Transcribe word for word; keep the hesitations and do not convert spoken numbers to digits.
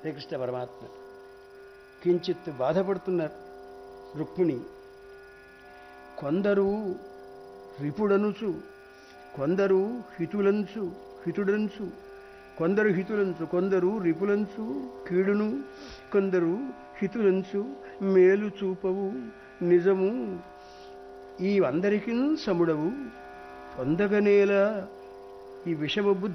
శ్రీకృష్ణ పరమాత్మ కించిత్ బాధపడుతున్నారు రుక్మిణి. కొందరు రిపుడనుచు, కొందరు హితులంచు హితుడంచు కొందరు హితులంచు కొందరు రిపులంచు కీడును, కొందరు హితులంచు మేలు చూపవు నిజము, ఈ అందరికీ సముడవు పొందగనేలా ఈ విషమ బుద్ధి